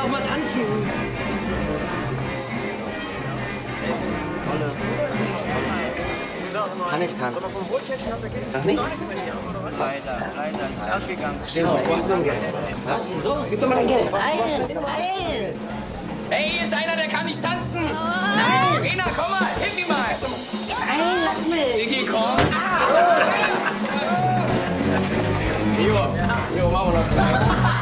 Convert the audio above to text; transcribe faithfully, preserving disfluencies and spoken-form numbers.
auch mal tanzen. Ich kann nicht tanzen. Ach nicht? Leider, leider, es ist ausgegangen. Steh mal auf, wo hast du dein Geld? Was? Wieso? Gib doch mal dein Geld. Nein, nein! Hey, hier ist einer, der kann nicht tanzen. Nein! Rena, komm mal, hilf ihm mal. Nein, lass mich! Sigi, komm. Jo, jo, machen wir noch zwei.